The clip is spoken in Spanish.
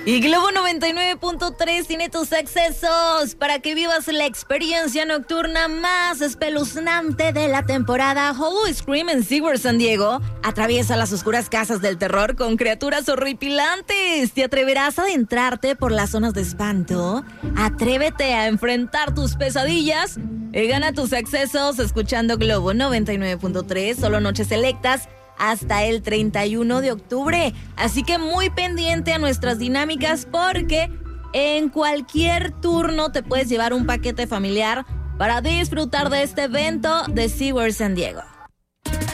Y Globo 99.3 tiene tus accesos para que vivas la experiencia nocturna más espeluznante de la temporada. Hollow Scream en SeaWorld San Diego atraviesa las oscuras casas del terror con criaturas horripilantes. ¿Te atreverás a adentrarte por las zonas de espanto? Atrévete a enfrentar tus pesadillas y gana tus accesos escuchando Globo 99.3, solo noches selectas, hasta el 31 de octubre. Así que muy pendiente a nuestras dinámicas porque en cualquier turno te puedes llevar un paquete familiar para disfrutar de este evento de SeaWorld San Diego.